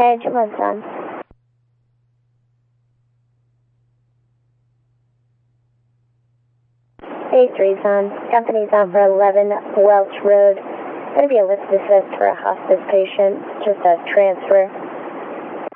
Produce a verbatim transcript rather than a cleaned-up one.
Edge one, son. A three, son. Company's on for eleven Welch Road. Gonna be a lift assist for a hospice patient. Just a transfer.